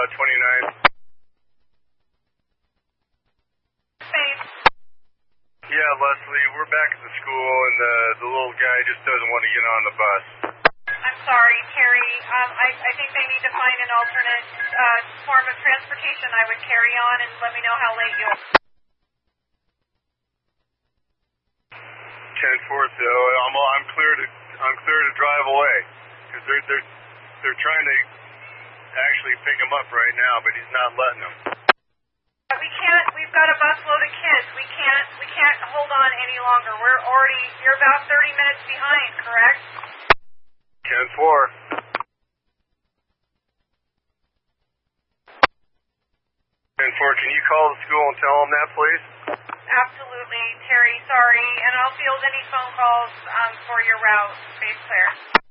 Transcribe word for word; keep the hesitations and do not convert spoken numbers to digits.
uh, twenty-nine. Same. Yeah, Leslie, we're back at the school, and the, the little guy just doesn't want to get on the bus. I'm sorry, Terry. Um, I, I think they need to find an alternate uh, form of transportation. I would carry on and let me know how late you'll... ten four, so I'm, I'm clear to I'm clear to drive away, because they're, they're, they're trying to actually pick him up right now, but he's not letting them. We can't, we've got a busload of kids. We can't, we can't hold on any longer. We're already, you're about thirty minutes behind, correct? ten four. ten four, can you call the school and tell them that, please? Absolutely, Terry, sorry. And I'll field any phone calls um, for your route. Space clear.